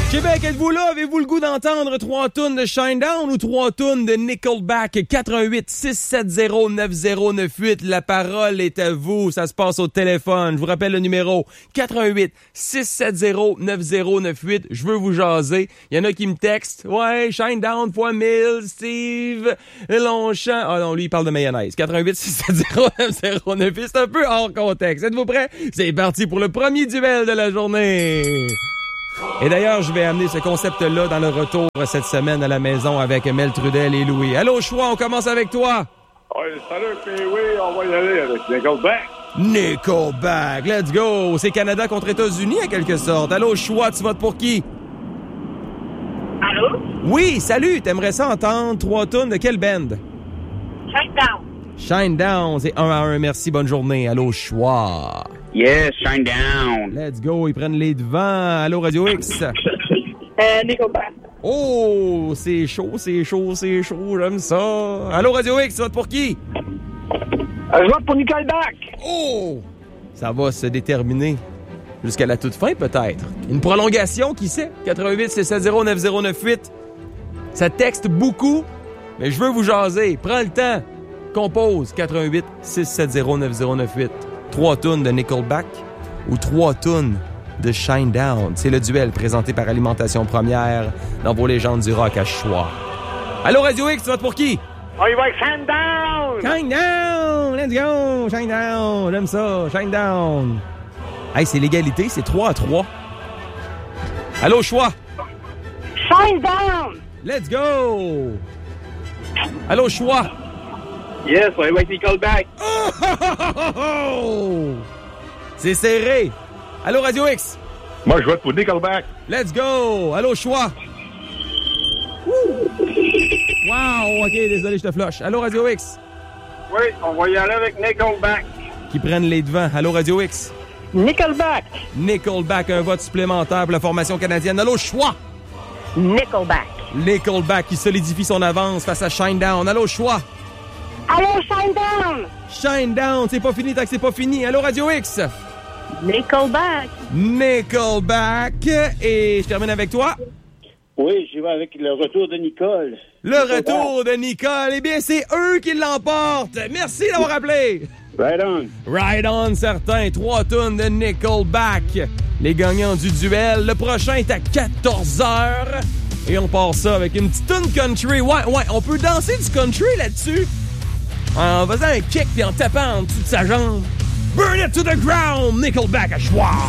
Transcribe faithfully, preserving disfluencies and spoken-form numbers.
Québec, êtes-vous là? Avez-vous le goût d'entendre trois tonnes de Shinedown ou trois tonnes de Nickelback? quatre un huit six sept zéro neuf zéro neuf huit. La parole est à vous. Ça se passe au téléphone. Je vous rappelle le numéro. quatre un huit six sept zéro neuf zéro neuf huit. Je veux vous jaser. Il y en a qui me textent. Ouais, Shinedown fois mille, Steve Longchamp. Ah non, lui, il parle de mayonnaise. quatre un huit six sept zéro neuf zéro neuf huit. C'est un peu hors contexte. Êtes-vous prêts? C'est parti pour le premier duel de la journée. Et d'ailleurs, je vais amener ce concept-là dans le retour cette semaine à la maison avec Mel Trudel et Louis. Allô, Choix, on commence avec toi. Oui, salut, puis oui, on va y aller avec Nickelback. Nickelback, let's go. C'est Canada contre États-Unis, en quelque sorte. Allô, Choix, tu votes pour qui? Allô? Oui, salut, t'aimerais ça entendre trois tunes de quelle band? Shinedown. Shinedown, c'est un à un, merci, bonne journée. Allô, Choix. Yes, Shinedown. Let's go, ils prennent les devants. Allô, Radio X. Euh, Nickelback. Oh, c'est chaud, c'est chaud, c'est chaud, j'aime ça. Allô, Radio X, tu votes pour qui? Euh, je vote pour Nickelback. Oh! Ça va se déterminer jusqu'à la toute fin, peut-être. Une prolongation, qui sait? quatre un huit six sept zéro neuf zéro neuf huit. Ça texte beaucoup, mais je veux vous jaser. Prends le temps. Compose quatre un huit six sept zéro neuf zéro neuf huit. Trois tunes de Nickelback ou trois tunes de Shinedown. C'est le duel présenté par Alimentation Première dans vos légendes du rock à choix. Allô, Radio X, tu votes pour qui? On y va avec Shinedown. Shinedown! Let's go! Shinedown! J'aime ça! Shinedown! Hey, c'est l'égalité, c'est trois à trois. Allô, choix! Shinedown. Let's go! Allô, choix! Yes, on y va avec Nickelback. Oh, oh, oh, oh, oh! C'est serré! Allô, Radio X! Moi, je vote pour Nickelback. Let's go! Allô, choix! Woo! Wow! OK, désolé, je te flush. Allô, Radio X! Oui, on va y aller avec Nickelback. Qui prennent les devants. Allô, Radio X! Nickelback. Nickelback, un vote supplémentaire pour la formation canadienne. Allô, choix! Nickelback. Nickelback qui solidifie son avance face à Shinedown. Allô, choix! Allô, Shinedown. Shinedown, c'est pas fini tant que c'est pas fini. Allô, Radio X! Nickelback. Nickelback. Et je termine avec toi. Oui, j'y vais avec le retour de Nicole. Le retour de Nicole. Eh bien, c'est eux qui l'emportent. Merci d'avoir appelé. Right on. Right on, certain. Trois tonnes de Nickelback. Les gagnants du duel. Le prochain est à quatorze heures. Et on part ça avec une petite tune country. Ouais, ouais, on peut danser du country là-dessus. En faisant un kick puis en tapant en dessous de sa jambe. Burn it to the ground, Nickelback à choix.